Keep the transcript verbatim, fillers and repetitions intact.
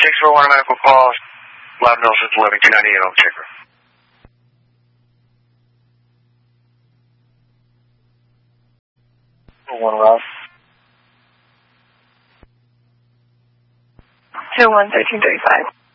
six four one medical call. Loud Nelson, eleven two ninety-eight on the checker. One Rob. two one thirteen thirty-five.